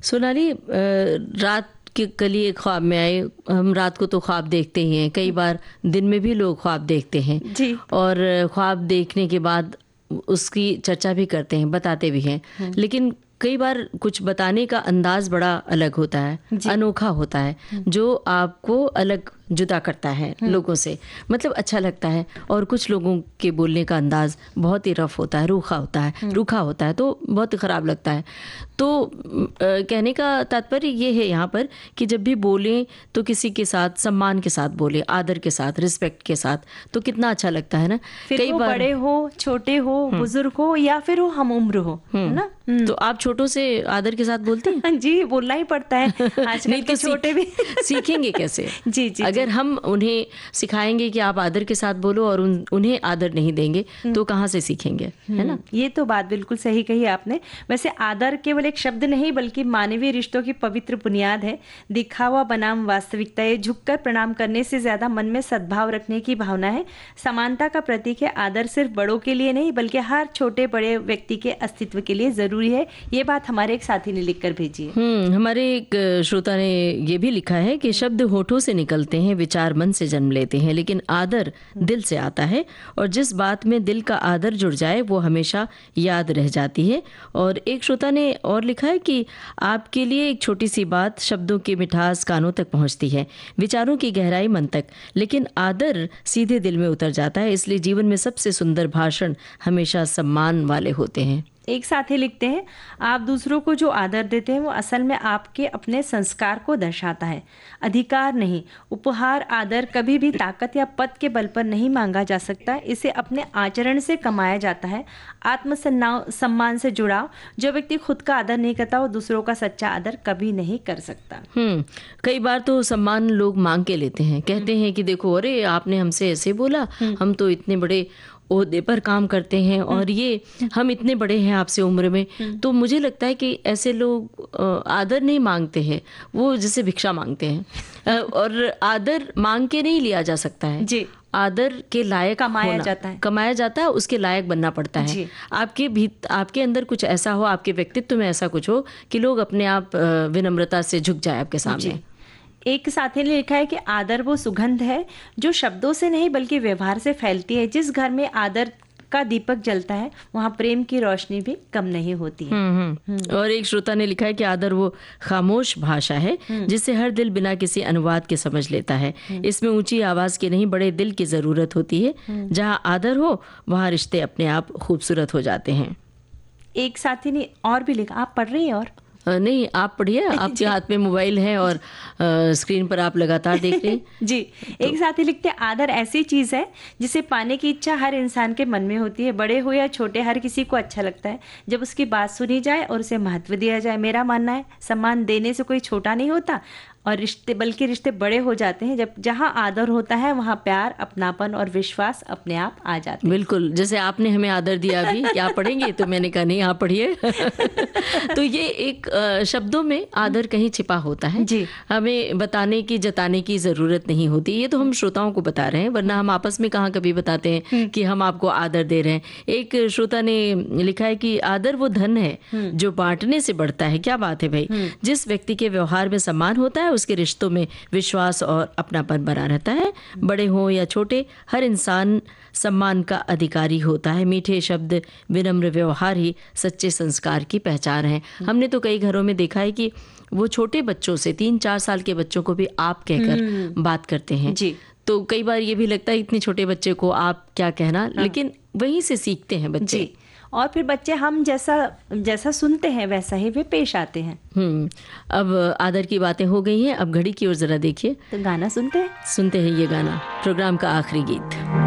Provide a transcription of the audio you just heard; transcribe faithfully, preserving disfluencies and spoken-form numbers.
सोनाली, अ, रात के कली एक ख्वाब में आए। हम रात को तो ख्वाब देखते ही हैं, कई बार दिन में भी लोग ख्वाब देखते हैं जी। और ख्वाब देखने के बाद उसकी चर्चा भी करते हैं, बताते भी हैं। लेकिन कई बार कुछ बताने का अंदाज बड़ा अलग होता है, अनोखा होता है, जो आपको अलग जुदा करता है लोगों से, मतलब अच्छा लगता है। और कुछ लोगों के बोलने का अंदाज बहुत ही रफ होता है, रूखा होता है, रूखा होता है, तो बहुत ख़राब लगता है। तो आ, कहने का तात्पर्य ये है यहाँ पर कि जब भी बोलें तो किसी के साथ सम्मान के साथ बोलें, आदर के साथ, रिस्पेक्ट के साथ, तो कितना अच्छा लगता है ना। फिर कई वो बार बड़े हो, छोटे हो, बुजुर्ग हो या फिर वो हम उम्र हो, है ना। तो आप छोटों से आदर के साथ बोलते हैं? जी, बोलना ही पड़ता है आजकल नहीं के तो छोटे भी सीखेंगे कैसे? जी जी अगर हम उन्हें सिखाएंगे कि आप आदर के साथ बोलो और उन, उन्हें आदर नहीं देंगे तो कहाँ से सीखेंगे, है ना। ये तो बात बिल्कुल सही कही आपने। वैसे आदर केवल एक शब्द नहीं बल्कि मानवीय रिश्तों की पवित्र बुनियाद है। दिखावा बनाम वास्तविकता, ये झुककर प्रणाम करने से ज्यादा मन में सद्भाव रखने की भावना है। समानता का प्रतीक है। आदर सिर्फ बड़ों के लिए नहीं बल्कि हर छोटे बड़े व्यक्ति के अस्तित्व के लिए जरूरी है। ये बात हमारे एक साथी ने लिखकर भेजी है। हम्म हमारे एक श्रोता ने ये भी लिखा है कि शब्द होठों से निकलते हैं, विचार मन से जन्म लेते हैं, लेकिन आदर दिल से आता है और जिस बात में दिल का आदर जुड़ जाए वो हमेशा याद रह जाती है। और एक श्रोता ने और लिखा है कि आपके लिए एक छोटी सी बात, शब्दों की मिठास कानों तक पहुंचती है, विचारों की गहराई मन तक, लेकिन आदर सीधे दिल में उतर जाता है। इसलिए जीवन में सबसे सुंदर भाषण हमेशा सम्मान वाले होते हैं। एक साथी लिखते हैं, आप दूसरों को जो आदर देते हैं वो असल में आपके अपने संस्कार को दर्शाता है, अधिकार नहीं। उपहार, आदर कभी भी ताकत या पद के बल पर नहीं मांगा जा सकता, इसे अपने आचरण से कमाया जाता है। आत्म सम्मान से जुड़ाव, जो व्यक्ति खुद का आदर नहीं करता वो दूसरों का सच्चा आदर कभी नहीं कर सकता। हम्म कई बार तो सम्मान लोग मांग के लेते हैं, कहते हैं कि देखो, अरे आपने हमसे ऐसे बोला, हम तो इतने बड़े ओहदे पर काम करते हैं और ये हम इतने बड़े हैं आपसे उम्र में। तो मुझे लगता है कि ऐसे लोग आदर नहीं मांगते हैं, वो जैसे भिक्षा मांगते हैं। और आदर मांग के नहीं लिया जा सकता है जी। आदर के लायक कमाया जाता है, कमाया जाता है, उसके लायक बनना पड़ता है। आपके भी आपके अंदर कुछ ऐसा हो, आपके व्यक्तित्व में ऐसा कुछ हो कि लोग अपने आप विनम्रता से झुक जाए आपके सामने। एक साथी ने लिखा है कि आदर वो सुगंध है जो शब्दों से नहीं बल्कि व्यवहार से फैलती है। जिस घर में आदर का दीपक जलता है वहाँ प्रेम की रोशनी भी कम नहीं होती है। हुँ, हुँ। और एक श्रोता ने लिखा है कि आदर वो खामोश भाषा है जिसे हर दिल बिना किसी अनुवाद के समझ लेता है। इसमें ऊंची आवाज की नहीं, बड़े दिल की जरूरत होती है। जहाँ आदर हो वहाँ रिश्ते अपने आप खूबसूरत हो जाते हैं। एक साथी ने और भी लिखा, आप पढ़ रही हैं? और नहीं, आप पढ़िए, आपके हाथ में मोबाइल है और आ, स्क्रीन पर आप लगातार देख रहे हैं। जी। तो एक साथी लिखते हैं, आदर ऐसी चीज़ है जिसे पाने की इच्छा हर इंसान के मन में होती है। बड़े हो या छोटे, हर किसी को अच्छा लगता है जब उसकी बात सुनी जाए और उसे महत्व दिया जाए। मेरा मानना है सम्मान देने से कोई छोटा नहीं होता और रिश्ते बल्कि रिश्ते बड़े हो जाते हैं जब जहाँ आदर होता है वहाँ प्यार, अपनापन और विश्वास अपने आप आ जाते हैं। बिल्कुल, जैसे आपने हमें आदर दिया अभी कि आप पढ़ेंगे, तो मैंने कहा नहीं, आप पढ़िए। तो ये एक शब्दों में आदर कहीं छिपा होता है जी। हमें बताने की, जताने की ज़रूरत नहीं होती। ये तो हम श्रोताओं को बता रहे हैं, वरना हम आपस में कहाँ कभी बताते हैं कि हम आपको आदर दे रहे हैं। एक श्रोता ने लिखा है कि आदर वो धन है जो बांटने से बढ़ता है। क्या बात है भाई। जिस व्यक्ति के व्यवहार में सम्मान होता है उसके रिश्तों में विश्वास और अपनापन बना रहता है। बड़े हों या छोटे, हर इंसान सम्मान का अधिकारी होता है। मीठे शब्द, विनम्र व्यवहार ही सच्चे संस्कार की पहचान है। हमने तो कई घरों में देखा है कि वो छोटे बच्चों से, तीन चार साल के बच्चों को भी आप कहकर बात करते हैं जी। तो कई बार ये भी लगता है इतने छोटे बच्चे को आप क्या कहना, हाँ। लेकिन वहीं से सीखते हैं बच्चे जी। और फिर बच्चे हम जैसा जैसा सुनते हैं वैसा ही वे पेश आते हैं। हम्म अब आदर की बातें हो गई हैं, अब घड़ी की ओर जरा देखिए, तो गाना सुनते हैं सुनते हैं ये गाना, प्रोग्राम का आखिरी गीत।